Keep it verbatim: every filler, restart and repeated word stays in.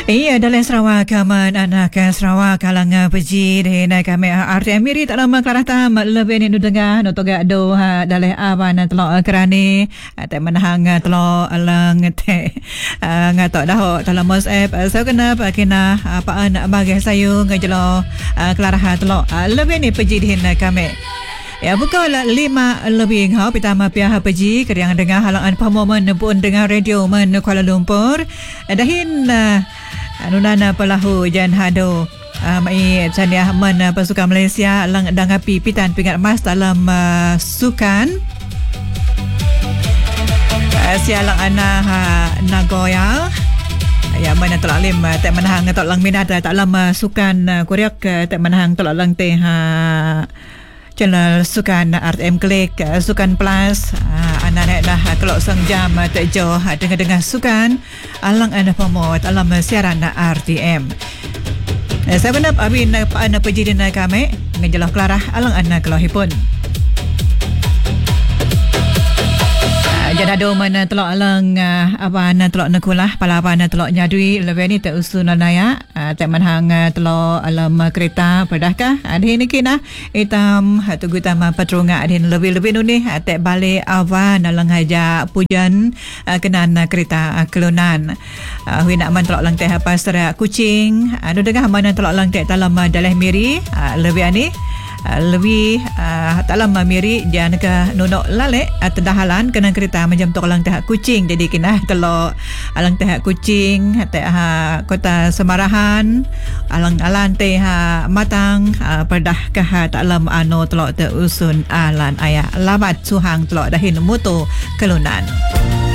Iya, dalam Sarawak kaman anak Sarawak kalang peji di nak kami R T M Miri tak lama kelarah tam lebih ni dengar no toga do ha dalam aban telok kerani tak menahang telok alang te ngatok dah dalam WhatsApp so kenapa kena apa nak bagi sayu ngajelo kelarah telok lebih ni peji di nak kami. Ya pukul lima lebih ngau pertama pihak peji kerang dengar halangan pamomen pun dengar radio men Kuala Lumpur dahin anunana pelahu jan hado mai chania men pasukan Malaysia lang dangapi pitan pingat emas dalam uh, sukan uh, sialang ana ha, Nagoya ya mana tolak lim tak menang tolak lang minat tak lama sukan uh, Korea tak menang tolak lang teh ha channel sukan R T M Klik sukan plus anak-anak dah kelok sang jam tak jauh dengar-dengar sukan alang anda pemot alam siaran R T M. Saya benar abin anda pergi dengan kami ngejelah kelarah alang anda kelahipun. Jadi ada mana telok alang apa anda telok nekulah pala apa anda telok nyadui lebih ni tak usul naya tak manhang telok alam kereta pedahkah ada ini kena hitam tunggu tama patrunga ada lebih-lebih ni tak balik awan alang haja pujan kenan kereta kelunan hui nak man telok lang teh pasar Kuching anu dengar mana telok lang teh dalam dalah Miri lebih ani lebih uh, tak lama Miri dia nak nunuk lalek terdahalan kena kereta macam tu alang teh Kuching jadi kena telok alang teh Kuching teh ha, kota Semarahan alang-alang teh ha, Matang uh, perdah kah tak lama anu telok te usun alan ayah labat suhang telok dahin moto kelunan.